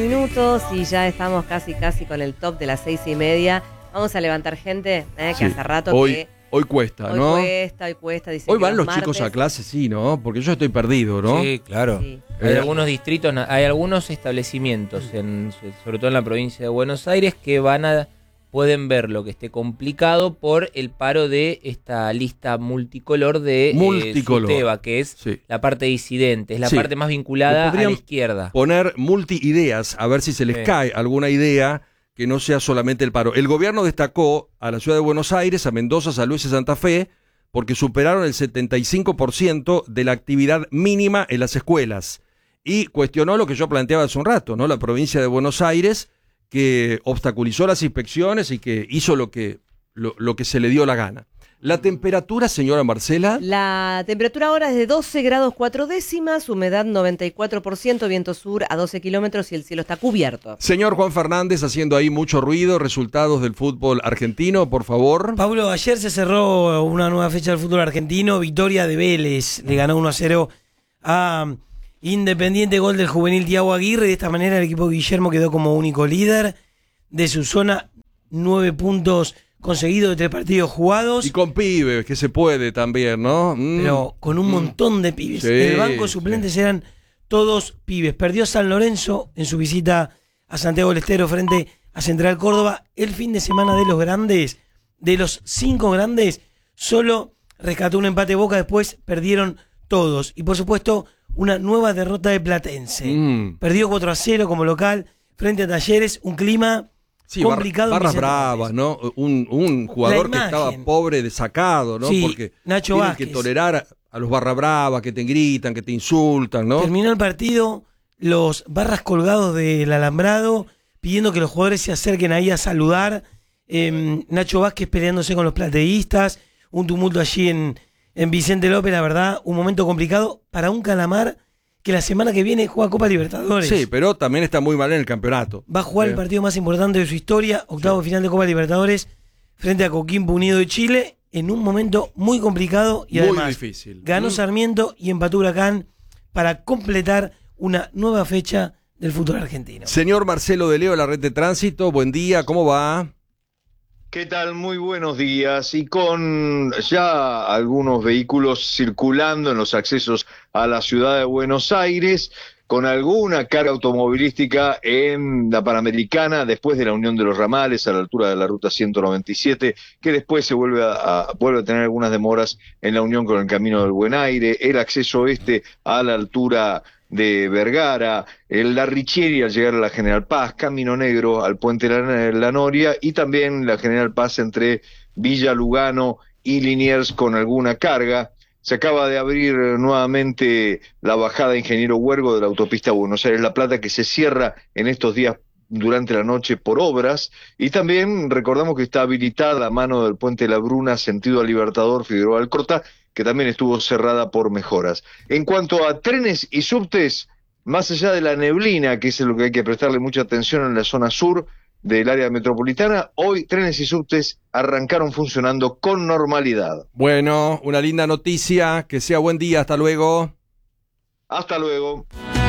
Minutos y ya estamos casi con el top de las 6:30. Vamos a levantar gente, que Sí. hace rato Hoy cuesta, ¿no? Hoy cuesta. Hoy van los chicos a clase, sí, ¿no? Porque yo estoy perdido, ¿no? Sí, claro. Sí. Hay algunos distritos, hay algunos establecimientos, sobre todo en la provincia de Buenos Aires, que pueden ver lo que esté complicado por el paro de esta lista multicolor de SUTEBA, que es la parte disidente, es la parte más vinculada a la izquierda. Poner multi-ideas, a ver si se les cae alguna idea que no sea solamente el paro. El gobierno destacó a la ciudad de Buenos Aires, a Mendoza, San Luis y Santa Fe, porque superaron el 75% de la actividad mínima en las escuelas. Y cuestionó lo que yo planteaba hace un rato, ¿no? La provincia de Buenos Aires, que obstaculizó las inspecciones y que hizo lo que se le dio la gana. La temperatura, señora Marcela. La temperatura ahora es de 12 grados 4 décimas, humedad 94%, viento sur a 12 kilómetros y el cielo está cubierto. Señor Juan Fernández, haciendo ahí mucho ruido, resultados del fútbol argentino, por favor. Pablo, ayer se cerró una nueva fecha del fútbol argentino, victoria de Vélez, le ganó 1-0 a Independiente, gol del juvenil Thiago Aguirre. De esta manera el equipo de Guillermo quedó como único líder de su zona, 9 puntos conseguidos de 3 partidos jugados. Y con pibes, que se puede también, ¿no? Pero con un montón de pibes. Sí, el banco de suplentes eran todos pibes. Perdió San Lorenzo en su visita a Santiago del Estero frente a Central Córdoba. El fin de semana de los grandes, de los 5 grandes, solo rescató un empate Boca, después perdieron todos. Y por supuesto, una nueva derrota de Platense. Perdió 4-0 como local frente a Talleres, un clima complicado. Barras bravas, ¿no? Un jugador que estaba pobre, desacado, ¿no? Sí, porque Nacho tienen Vázquez. que tolerar a los barra bravas que te gritan, que te insultan, ¿no? Terminó el partido, los barras colgados del alambrado, pidiendo que los jugadores se acerquen ahí a saludar. Nacho Vázquez peleándose con los plateístas, un tumulto allí en Vicente López, la verdad, un momento complicado para un Calamar que la semana que viene juega Copa Libertadores. Sí, pero también está muy mal en el campeonato. Va a jugar el partido más importante de su historia, octavo de final de Copa Libertadores, frente a Coquimbo Unido de Chile, en un momento muy complicado y además muy difícil. Ganó Sarmiento y empató Huracán para completar una nueva fecha del fútbol argentino. Señor Marcelo de Leo, la red de tránsito, buen día, ¿cómo va? ¿Qué tal? Muy buenos días. Y con ya algunos vehículos circulando en los accesos a la ciudad de Buenos Aires, con alguna carga automovilística en la Panamericana, después de la Unión de los Ramales, a la altura de la ruta 197, que después se vuelve a tener algunas demoras en la unión con el Camino del Buen Aire, el acceso oeste a la altura de Vergara, la Richieri al llegar a la General Paz, Camino Negro al Puente La Noria y también la General Paz entre Villa Lugano y Liniers con alguna carga. Se acaba de abrir nuevamente la bajada Ingeniero Huergo de la autopista Buenos Aires-La Plata, que se cierra en estos días durante la noche por obras, y también recordamos que está habilitada a mano del Puente La Bruna sentido a Libertador Figueroa Alcorta, que también estuvo cerrada por mejoras. En cuanto a trenes y subtes, más allá de la neblina, que es lo que hay que prestarle mucha atención en la zona sur del área metropolitana, hoy trenes y subtes arrancaron funcionando con normalidad. Bueno, una linda noticia, que sea buen día, hasta luego. Hasta luego.